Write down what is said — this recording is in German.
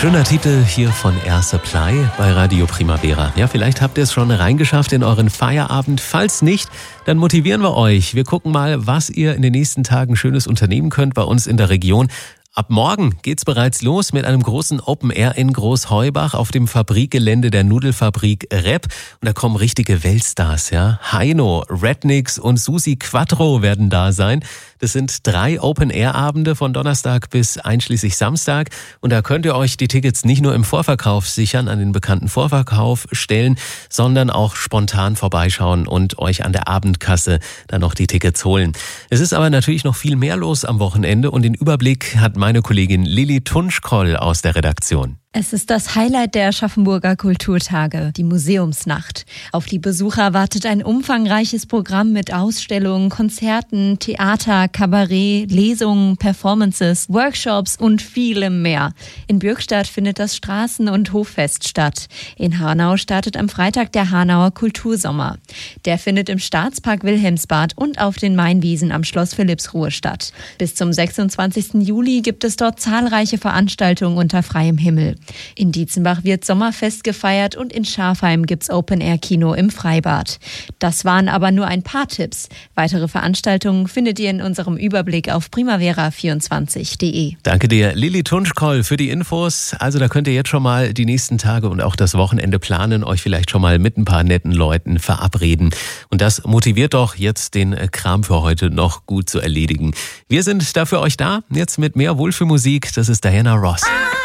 Schöner Titel hier von Air Supply bei Radio Primavera. Ja, vielleicht habt ihr es schon reingeschafft in euren Feierabend. Falls nicht, dann motivieren wir euch. Wir gucken mal, was ihr in den nächsten Tagen Schönes unternehmen könnt bei uns in der Region. Ab morgen geht's bereits los mit einem großen Open Air in Großheubach auf dem Fabrikgelände der Nudelfabrik Repp. Und da kommen richtige Weltstars, ja. Heino, Rednix und Susi Quattro werden da sein. Das sind 3 Open-Air-Abende von Donnerstag bis einschließlich Samstag. Und da könnt ihr euch die Tickets nicht nur im Vorverkauf sichern, an den bekannten Vorverkaufstellen, sondern auch spontan vorbeischauen und euch an der Abendkasse dann noch die Tickets holen. Es ist aber natürlich noch viel mehr los am Wochenende und den Überblick hat meine Kollegin Lilly Tunschkoll aus der Redaktion. Es ist das Highlight der Aschaffenburger Kulturtage, die Museumsnacht. Auf die Besucher wartet ein umfangreiches Programm mit Ausstellungen, Konzerten, Theater, Kabarett, Lesungen, Performances, Workshops und vielem mehr. In Bürgstadt findet das Straßen- und Hoffest statt. In Hanau startet am Freitag der Hanauer Kultursommer. Der findet im Staatspark Wilhelmsbad und auf den Mainwiesen am Schloss Philippsruhe statt. Bis zum 26. Juli gibt es dort zahlreiche Veranstaltungen unter freiem Himmel. In Dietzenbach wird Sommerfest gefeiert und in Schafheim gibt's Open-Air-Kino im Freibad. Das waren aber nur ein paar Tipps. Weitere Veranstaltungen findet ihr in unserem Überblick auf primavera24.de. Danke dir, Lilly Tunschkoll, für die Infos. Also da könnt ihr jetzt schon mal die nächsten Tage und auch das Wochenende planen, euch vielleicht schon mal mit ein paar netten Leuten verabreden. Und das motiviert doch, jetzt den Kram für heute noch gut zu erledigen. Wir sind da für euch da, jetzt mit mehr Wohlfühlmusik. Das ist Diana Ross.